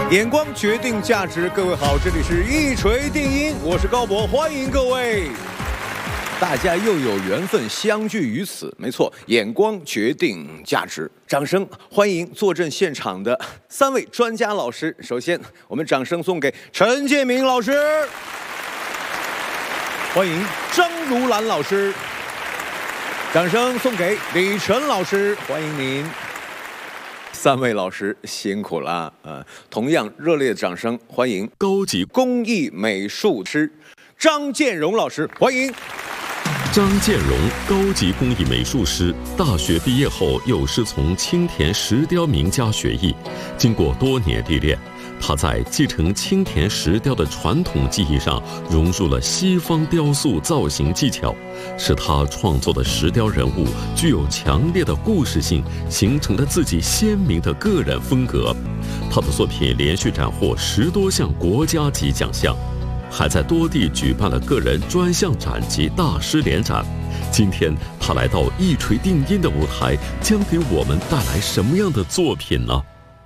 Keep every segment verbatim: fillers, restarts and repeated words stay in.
眼光决定价值，各位好，这里是一锤定音，我是高博，欢迎各位。大家又有缘分相聚于此，没错，眼光决定价值。掌声欢迎坐镇现场的三位专家老师。首先，我们掌声送给陈建明老师，欢迎张如兰老师。掌声送给李晨老师，欢迎您。三位老师辛苦了，呃，同样热烈的掌声欢迎高级工艺美术师张建荣老师，欢迎。 张建荣，高级工艺美术师，大学毕业后又师从青田石雕名家学艺，经过多年历练，他在继承青田石雕的传统技艺上融入了西方雕塑造型技巧，使他创作的石雕人物具有强烈的故事性，形成了自己鲜明的个人风格。他的作品连续斩获十多项国家级奖项，还在多地举办了个人专项展及大师联展。今天他来到一锤定音的舞台，将给我们带来什么样的作品呢？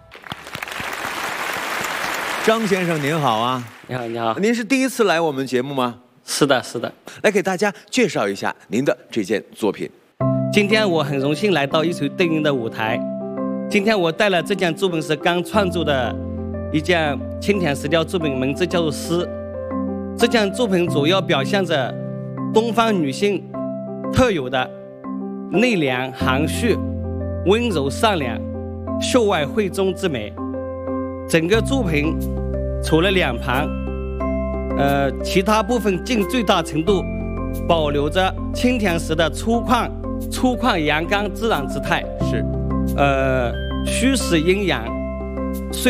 张先生您好啊！ 你好，你好。 您是第一次来我们节目吗？ 是的，是的。 来给大家介绍一下您的这件作品。 今天我很荣幸来到一锤定音的舞台。今天我带了这件作品是刚创作的一件青田石雕作品，名字叫做《诗》。这件作品主要表现着东方女性特有的内敛、含蓄、温柔、善良、秀外慧中之美。整个作品除了两旁，呃，其他部分尽最大程度保留着青田石的粗犷、粗犷阳刚自然之态。 是， 呃，虚实阴阳。